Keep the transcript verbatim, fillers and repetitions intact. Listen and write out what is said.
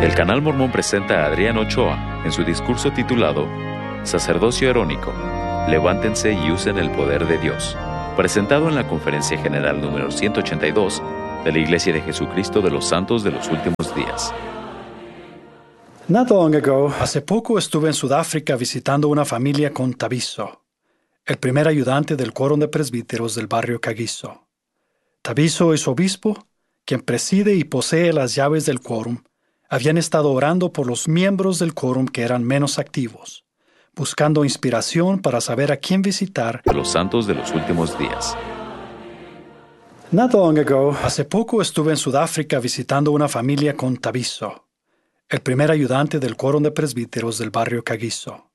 El Canal Mormón presenta a Adrián Ochoa en su discurso titulado Sacerdocio Arónico, levántense y usen el poder de Dios, presentado en la Conferencia General número ciento ochenta y dos de la Iglesia de Jesucristo de los Santos de los Últimos Días. Not long ago, hace poco estuve en Sudáfrica visitando una familia con Tabiso, el primer ayudante del quórum de presbíteros del barrio Kagiso. Tabiso y su obispo, quien preside y posee las llaves del quórum, habían estado orando por los miembros del quórum que eran menos activos, buscando inspiración para saber a quién visitar De los Santos de los Últimos Días. Not long ago, hace poco estuve en Sudáfrica visitando una familia con Tabiso, el primer ayudante del quórum de presbíteros del barrio Kagiso.